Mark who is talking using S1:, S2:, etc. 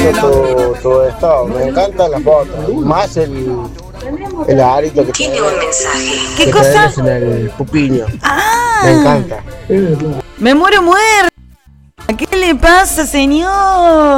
S1: tu estado. Me encantan las fotos. Más el arito que
S2: tiene un mensaje.
S3: ¿Qué cosa?
S1: en el pupiño.
S3: Ah,
S1: Me encanta.
S3: me muero muerta. ¿Qué le pasa, señor?